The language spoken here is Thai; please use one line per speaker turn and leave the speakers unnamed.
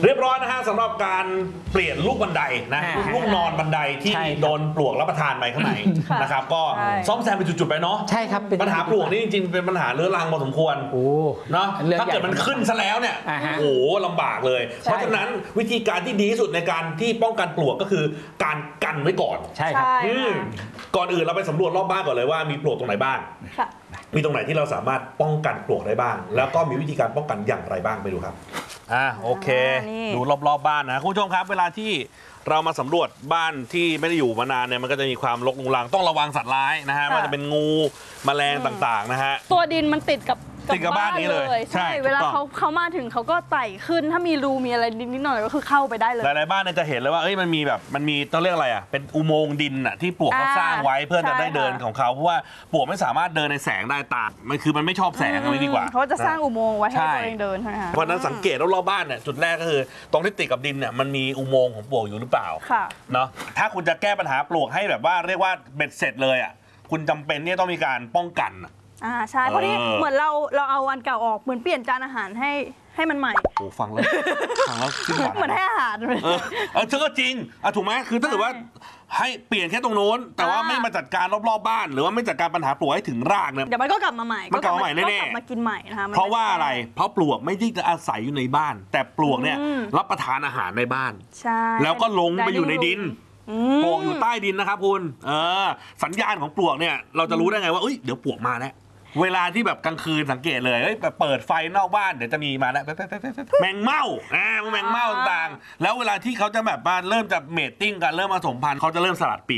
เรียบร้อยนะฮะสำหรับการเปลี่ยนลูกบันไดนะลูกนอนบันไดที่โดนปลวกรับประทานไปข้างในนะครับก็ซ่อมแซมเป็นจุดๆไปเนาะ
ใช่ครับ
ปัญหาปลวกนี่จริงๆเป็นปัญหาเรื้อรังพอสมควรเนาะถ้าเกิดมันขึ้นซะแล้วเนี่ยโอ้โหลำบากเลยเพราะฉะนั้นวิธีการที่ดีที่สุดในการที่ป้องกันปลวกก็คือการกันไว้ก่อน
ใช่ครับ
ก่อนอื่นเราไปสำรวจรอบบ้านก่อนเลยว่ามีปลวกตรงไหนบ้างมีตรงไหนที่เราสามารถป้องกันปลวกได้บ้างแล้วก็มีวิธีการป้องกันอย่างไรบ้างไปดูครับโอเคดูรอบๆบ้านนะคุณผู้ชมครับเวลาที่เรามาสำรวจบ้านที่ไม่ได้อยู่มานานเนี่ยมันก็จะมีความรกรุงรังต้องระวังสัตว์ร้ายนะฮะว่าจะเป็นงูแมลงต่างๆนะฮะ
ตัวดินมันติดกับ
บ้านนี้เลย
ใช่เวลาเขามาถึงเขาก็ไต่ขึ้นถ้ามีรูมีอะไรนิดหน่อยก็คือเข้าไปได้เลย
หลายๆบ้านเนี่ยจะเห็นเลยว่ามันมีต้องเรียกอะไรเป็นอุโมงค์ดินที่ปลวกเขาสร้างไว้เพื่อจะได้เดินของเขาเพราะว่าปลวกไม่สามารถเดินในแสงได้ตามันไม่ชอบแสงอะไรดีกว่า
เขาจะสร้างอุโมงค์ไว้ให้ตัวเองเดินใช่ไหมคะ
เพราะนั้นสังเกตรอบๆบ้านเนี่ยจุดแรกก็คือตรงที่ติดกับดินเนี่ยมันมีอุโมงค์ของปลวกอยู่หรือเปล่าเนาะถ้าคุณจะแก้ปัญหาปลวกให้แบบว่าเรียกว่าเบ็ดเสร็จเลยคุณจำเป็นเนี่ยต้องมีการป้องกัน
ใช่เพราะที่เหมือนเราเอาอันเก่าออกเหมือนเปลี่ยนจานอาหารให้มันใหม่
โอ้ฟังแล้ว
เหมือนให้อาหาร
เธอก็จริงถูกไหมคือถ้าเกิดว่าให้เปลี่ยนแค่ตรงโน้นแต่ว่าไม่มาจัดการรอบๆบ้านหรือว่าไม่จัดการปัญหาปลวกให้ถึงรากเนี่ย
เดี๋ยวมันก็กลับมาใหม่
มันกลับมาใหม่แน่
ๆมากินใหม่นะคะ
เพราะว่าอะไรเพราะปลวกไม่ได้จะอาศัยอยู่ในบ้านแต่ปลวกเนี่ยรับประทานอาหารในบ้าน
ใช่
แล้วก็ลงไปอยู่ในดินปลวกอยู่ใต้ดินนะครับคุณสัญญาณของปลวกเนี่ยเราจะรู้ได้ไงว่าเดี๋ยวปลวกมาแล้วเวลาที่แบบกลางคืนสังเกตเลยแบบเปิดไฟนอกบ้านเดี๋ยวจะมีมาแล้วแมงเม่าแมงเม่าต่างๆแล้วเวลาที่เขาจะแบบมาเริ่มจะเมทติ้งกันเริ่มผสมพันธุ์เขาจะเริ่มสลัดปีก